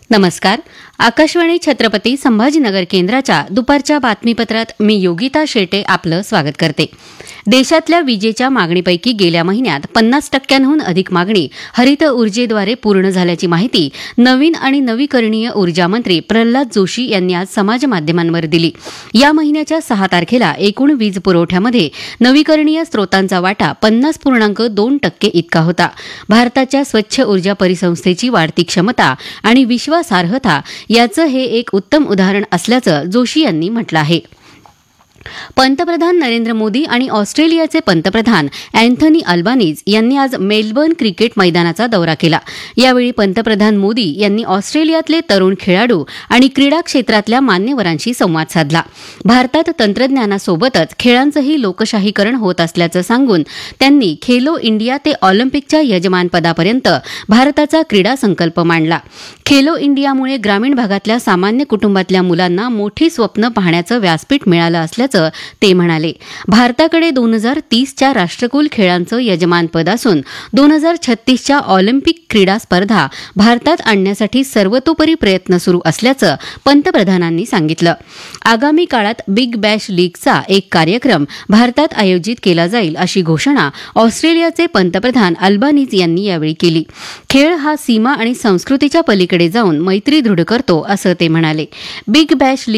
नमस्कार. आकाशवाणी छत्रपती संभाजीनगर केंद्राच्या दुपारच्या बातमीपत्रात मी योगिता शेटे आपलं स्वागत करते. देशातल्या विजेच्या मागणीपैकी गेल्या महिन्यात 50% अधिक मागणी हरित ऊर्जेद्वारे पूर्ण झाल्याची माहिती नवीन आणि नवीकरणीय ऊर्जा मंत्री प्रल्हाद जोशी यांनी आज समाजमाध्यमांवर दिली. या महिन्याच्या 6 तारखेला एकूण वीज पुरवठ्यामध्ये नवीकरणीय स्रोतांचा वाटा 50.2% इतका होता. भारताच्या स्वच्छ ऊर्जा परिसंस्थेची वाढती क्षमता आणि विश्वासार्हता याचं हे एक उत्तम उदाहरण असल्याचं जोशी यांनी म्हटलं आहे. पंतप्रधान नरेंद्र मोदी आणि ऑस्ट्रेलियाचे पंतप्रधान अँथनी अल्बानीज यांनी आज मेलबर्न क्रिकेट मैदानाचा दौरा केला. यावेळी पंतप्रधान मोदी यांनी ऑस्ट्रेलियातले तरुण खेळाडू आणि क्रीडा क्षेत्रातल्या मान्यवरांशी संवाद साधला. भारतात तंत्रज्ञानासोबतच खेळांचंही लोकशाहीकरण होत असल्याचं सांगून त्यांनी खेलो इंडिया ते ऑलिम्पिकच्या यजमानपदापर्यंत भारताचा क्रीडा संकल्प मांडला. खेलो इंडियामुळे ग्रामीण भागातल्या सामान्य कुटुंबातल्या मुलांना मोठी स्वप्न पाहण्याचं व्यासपीठ मिळालं असल्याचं ते म्हणाले. भारताकडे 2030च्या राष्ट्रकुल खेळांचं यजमानपद असून 2036च्या ऑलिम्पिक क्रीडा स्पर्धा भारतात आणण्यासाठी सर्वतोपरी प्रयत्न सुरू असल्याचं पंतप्रधानांनी सांगितलं. आगामी काळात बिग बॅश लीगचा एक कार्यक्रम भारतात आयोजित केला जाईल अशी घोषणा ऑस्ट्रेलियाचे पंतप्रधान अल्बानीज यांनी यावेळी केली. खेळ हा सीमा आणि संस्कृतीच्या पलीकडे जाऊन मैत्री दृढ करतो असं ते म्हणाले. Big Bash